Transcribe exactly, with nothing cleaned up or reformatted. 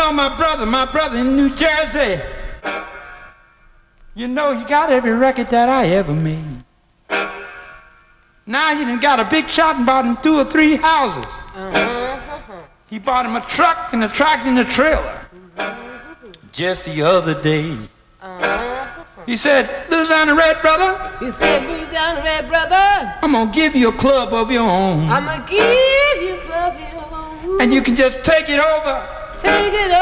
know my brother, my brother in New Jersey. You know he got every record that I ever made. Now he done got a big shot and bought him two or three houses. Uh-huh. He bought him a truck and a tractor and a trailer. Just the other day. Uh-huh. He said, Louisiana Red brother. He said, Louisiana Red brother. I'm gonna give you a club of your own. I'm gonna give you a club of your own. And you can just take it over. Take it